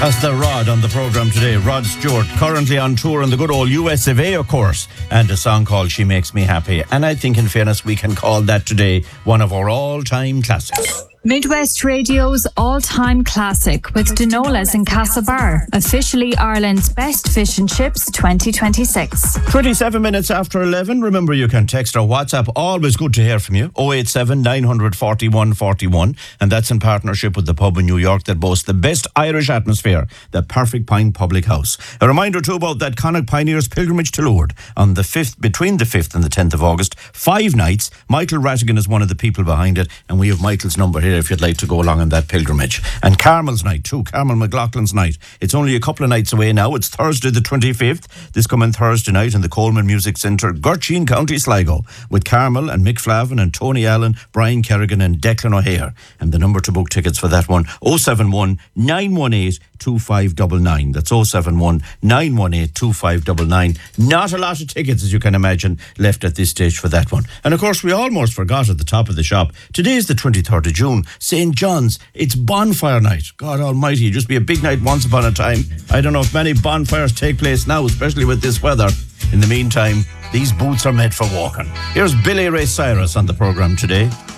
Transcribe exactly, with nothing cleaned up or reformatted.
That's the Rod on the programme today. Rod Stewart, currently on tour in the good old U S of A, of course, and a song called She Makes Me Happy. And I think, in fairness, we can call that today one of our all-time classics. Midwest Radio's all-time classic with Dinolas in Castlebar, officially Ireland's best fish and chips twenty twenty-six. twenty-seven minutes after eleven. Remember, you can text or WhatsApp. Always good to hear from you. oh eight seven, nine four one, four one. And that's in partnership with the pub in New York that boasts the best Irish atmosphere, the Perfect Pint Public House. A reminder too about that Connacht Pioneers pilgrimage to Lourdes on the fifth, between the fifth and the tenth of August. Five nights. Michael Rattigan is one of the people behind it, and we have Michael's number here if you'd like to go along on that pilgrimage. And Carmel's night too, Carmel McLaughlin's night. It's only a couple of nights away now. It's Thursday the twenty-fifth, this coming Thursday night in the Coleman Music Centre, Gurteen, County Sligo, with Carmel and Mick Flavin and Tony Allen, Brian Kerrigan and Declan O'Hare. And the number to book tickets for that one, oh seven one, nine one eight, two five nine nine. That's oh seven one, nine one eight, two five nine nine. Not a lot of tickets, as you can imagine, left at this stage for that one. And of course, we almost forgot at the top of the shop. Today is the twenty-third of June, Saint John's. It's bonfire night. God almighty, it used to be a big night once upon a time. I don't know if many bonfires take place now, especially with this weather. In the meantime, these boots are made for walking. Here's Billy Ray Cyrus on the programme today.